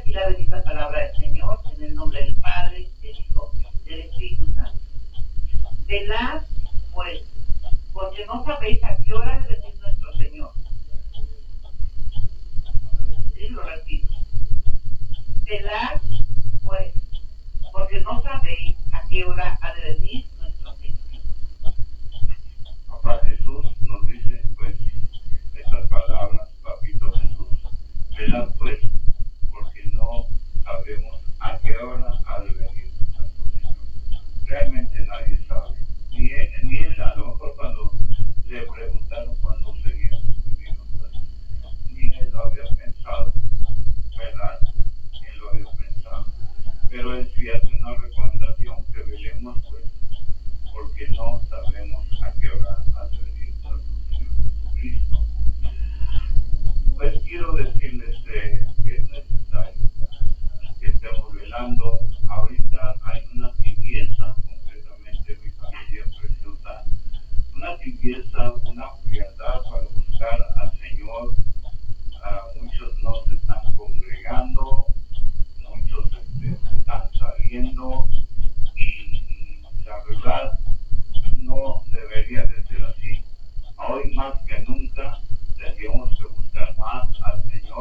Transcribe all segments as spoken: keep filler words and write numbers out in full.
así la bendita palabra del Señor, en el nombre del Padre, del Hijo, del Espíritu Santo. Velad, pues, porque no sabéis a qué hora debe venir nuestro Señor. Sí, lo repito. Velad, pues, porque no sabéis a qué hora ha de venir nuestro Señor. Papá Jesús nos dice, pues, estas palabras, papito Jesús, velad pues, porque no sabemos a qué hora ha de venir nuestro Señor. Realmente nadie sabe, ni él, ni él a lo mejor cuando le preguntaron cuándo sería su venida, pues, ni él lo había pensado, ¿verdad? Él lo había pensado. Pero él sí hace una recomendación que velemos, pues, porque no sabemos a qué hora ha de venir nuestro Señor Jesucristo. Pues quiero decirles eh, que es necesario que estemos velando. Ahorita hay una tibieza, concretamente mi familia preciosa, una tibieza, una frialdad para buscar al Señor. Uh, muchos no se están congregando, muchos este, se están saliendo y, y la verdad no debería de ser así. Hoy más que nunca tendríamos que buscar más al Señor.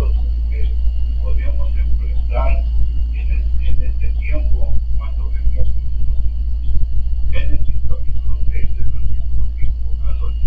nosotros eh, podemos enfrentar en, el, en este tiempo cuando venga con nosotros. Génesis capítulo seis, del versículo cinco al ocho.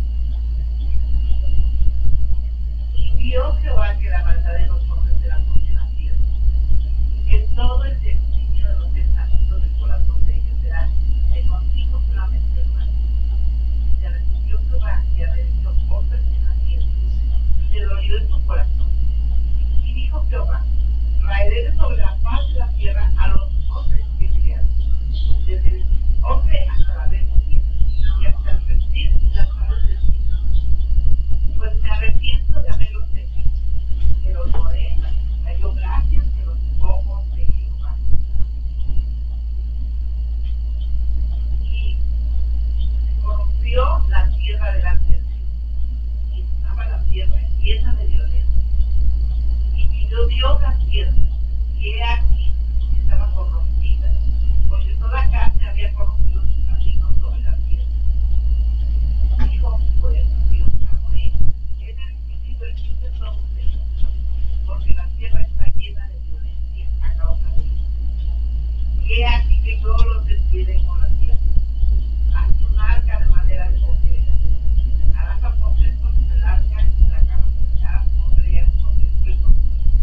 Y vio Jehová que la maldad de los hombres era mucha en la tierra, y que todo el designio de los pensamientos del corazón de ellos era de continuo solamente el mal. Y se recibió Jehová que había hecho cosas en la tierra, y se dolió en su corazón. Y dijo Jehová: traeré sobre la faz de la tierra a los hombres que he creado, desde el hombre hasta la bestia, y hasta el reptil y las aves del cielo. Pues me arrepiento de haberlos hecho. Pero Noé halló gracia ante los ojos de Jehová. Y se corrompió la tierra delante de Dios, y estaba la tierra llena de violencia. Y miró Dios la tierra, y he aquí estaba corrompida, porque toda carne había corrompido sus caminos sobre la tierra. Dijo pues Dios a Noé: he recibido el fin de todos ellos, porque la tierra está llena de violencia a causa de ellos. Y he aquí que yo los destruiré con la tierra. Haz un arca de madera de ojera. Harás aposentos en el arca y la capacidad pondrías con después con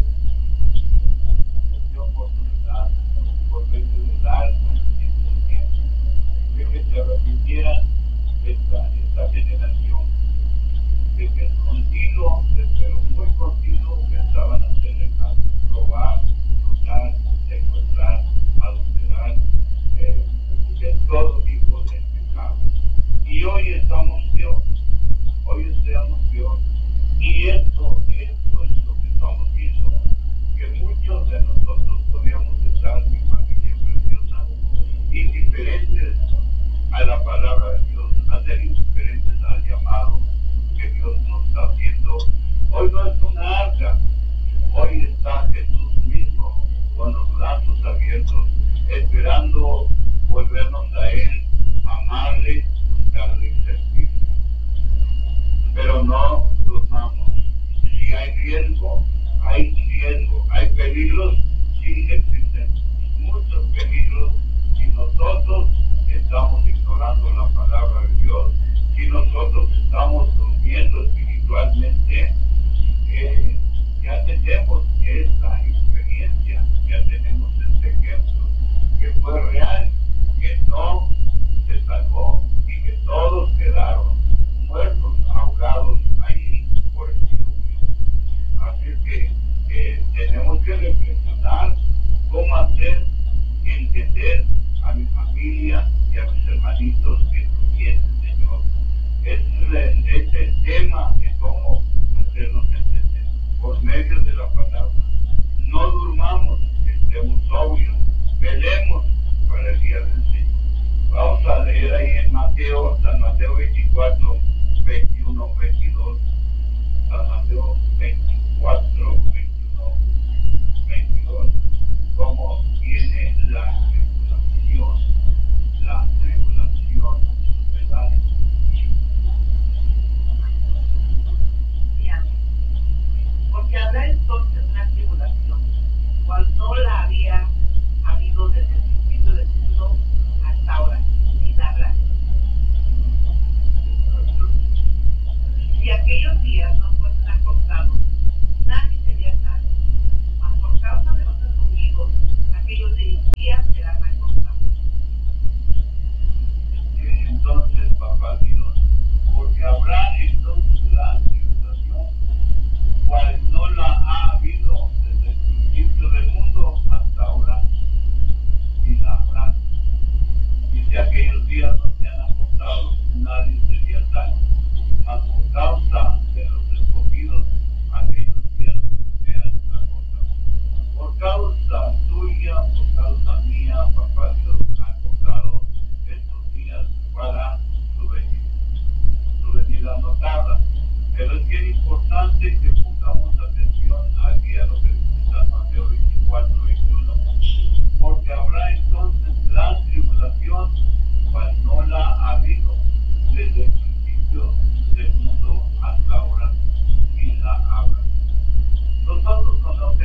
Esta oportunidad por medio del alma en este tiempo, de que se arrepintieran esta, esta generación, de que el continuo, pero muy continuo, pensaban hacer el mal, robar, matar, secuestrar, adulterar, eh, de todo tipo de pecado. Y hoy estamos peor, hoy estamos peor. Y esto, esto es lo que estamos viendo, que muchos de nosotros podríamos estar, mi familia preciosa, indiferentes a la palabra de Dios, a ser indiferentes al llamado que Dios nos está haciendo. Hoy no es una arca, hoy está Jesús mismo con los brazos abiertos, esperando volvernos a Él, amarle, buscarle y servirle. Pero no durmamos. Si hay riesgo, hay riesgo, hay peligros, sí existen muchos peligros si nosotros estamos ignorando la palabra de Dios, si nosotros estamos durmiendo espiritualmente. Eh, ya tenemos esta experiencia, ya tenemos este ejemplo que fue real, que no se salvó y que todos quedaron muertos, ahogados ahí por el diluvio. Así es que eh, tenemos que reflexionar cómo hacer entender a mi familia y a mis hermanitos que vienen, Señor. Ese es el tema de cómo hacernos entender por medio de la palabra. No durmamos, estemos sobrios, velemos para el día del Señor. Vamos a leer ahí en Mateo, San Mateo veinticuatro, veintiuno, veintidós, San Mateo veinticuatro, veintiuno, veintidós, cómo viene la tribulación, la tribulación, ¿verdad? porque habrá entonces una tribulación, cual no la había habido desde el principio del mundo hasta ahora, ni la habrá. Si aquellos días no fuesen acortados, nadie sería salvo, mas por causa de los escogidos, aquellos días serán acortados. Entonces, papá Dios, porque habrá entonces la tribulación, cual no la ha habido desde el principio del mundo hasta ahora, y la habrá. Y si aquellos días no sean acortados, nadie sería salvo, mas por causa de los escogidos, aquellos días sean acortados. Por causa tuya, por causa mía, papá Dios, ha acordado estos días para su venida, su venida notada. Pero es bien importante que pongamos atención aquí a lo que dice San Mateo veinticuatro, veintiuno, porque habrá entonces gran tribulación, cual no la ha habido desde el principio del mundo hasta ahora, y la habrá.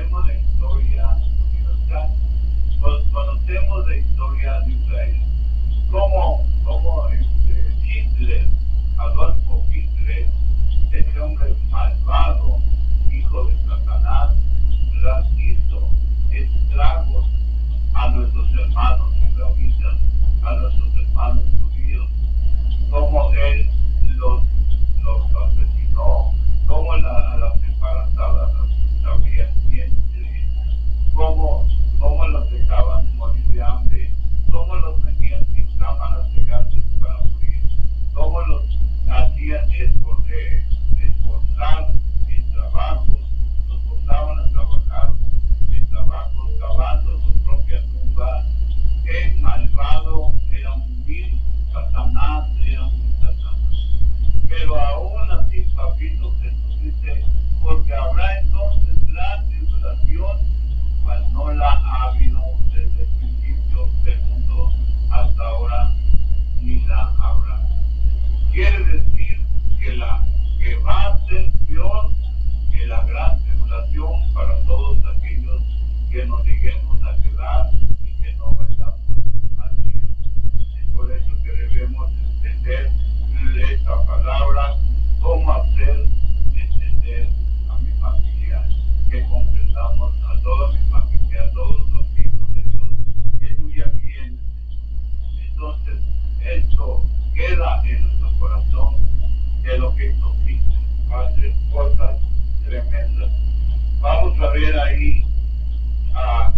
conocemos la historia universal, conocemos la historia de Israel, como, como este, Hitler, Adolfo Hitler, ese hombre malvado, hijo de Satanás, las hizo estragos a nuestros hermanos israelitas, a nuestros hermanos judíos, como él los, los asesinó, como la, a las embarazadas las abrían vientre, como, como los dejaban morir de hambre, como los metían sin cámaras de gases para morir, como los hacían esfor, eh, esforzar en trabajos, los forzaban a trabajar en trabajos, cavando su propia tumba. El malvado era un vil, Satanás era un Satanás. Pero aún así, papito, Jesús dice, porque habrá entonces gran tribulación, cual no la ha habido desde el principio del mundo hasta ahora, ni la habrá. Quiere decir que, la, que va a ser peor que la gran tribulación para todos aquellos que nos lleguemos a quedar y que no vayamos al cielo. Es por eso que debemos entender esta palabra, cómo hacer entender a mi familia, que comprendamos a toda mi familia, a todos los hijos de Dios, que tú ya vienes. Entonces, esto queda en nuestro corazón de lo que hizo Cristo, hace cosas tremendas. Vamos a ver ahí a,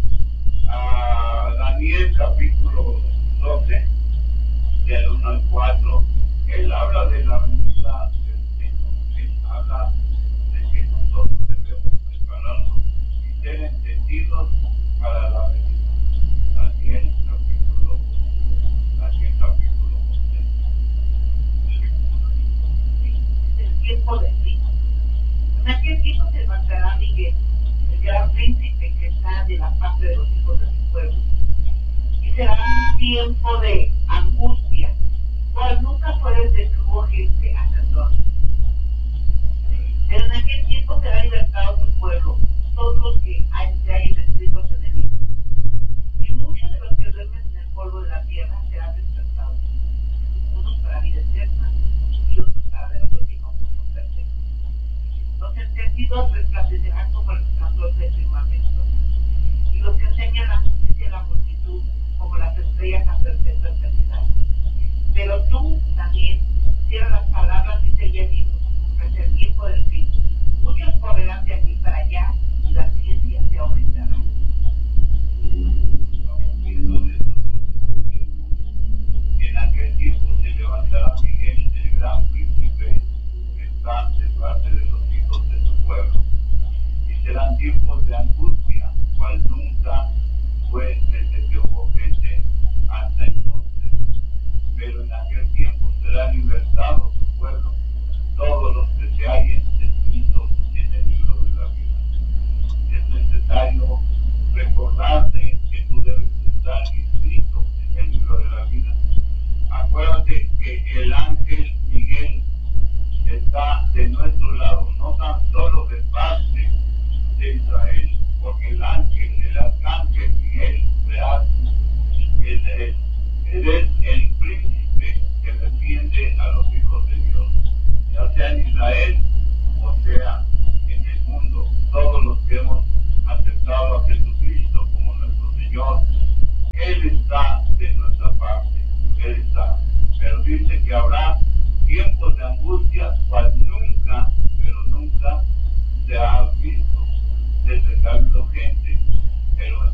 a Daniel capítulo doce, del uno al cuatro. Él habla de la venida del Señor, él habla de que nosotros debemos prepararnos y ser entendidos para la venida. Daniel capítulo Daniel capítulo doce. El tiempo de fin. En aquel tiempo se levantará Miguel, el gran príncipe que está de la parte de los hijos de su pueblo, y será un tiempo de angustia, cual nunca fue desde que hubo gente hasta entonces. Pero en aquel tiempo será libertado su pueblo, todos los que se hayan escritos en el libro. Y muchos de los que duermen en el polvo de la tierra serán despertados, unos para vida eterna y otros para vergüenza perfecto. Los entendidos resplandecerán como el resplandor del firmamento, y los que enseñan la justicia a la multitud como las estrellas a perfecta eternidad. Pero tú también cierra las palabras y sella el libro, pues el tiempo del fin. Muchos correrán de aquí para allá y la ciencia se aumentará. En aquel tiempo se levantará Miguel, el gran príncipe que está de parte de los hijos de su pueblo, y serán tiempos de angustia, cual nunca fue desde que hubo gente hasta entonces. Pero en aquel tiempo será libertado su pueblo, todos los que se hallen escritos en el libro de la vida. Es necesario recordarte que tú debes estar inscrito en el libro de la vida. Acuérdate que el ángel Miguel está de nuestro lado, no tan solo de parte de Israel, porque el ángel, el arcángel Miguel, ¿verdad? Él, él, él es el príncipe que defiende a los hijos de Dios, ya sea en Israel o sea en el mundo. Todos los que hemos aceptado a Jesucristo como nuestro Señor, Él está de nuestra parte, Él está. Pero dice que habrá tiempos de angustia, cual nunca, pero nunca se ha visto desde que ha habido gente. Pero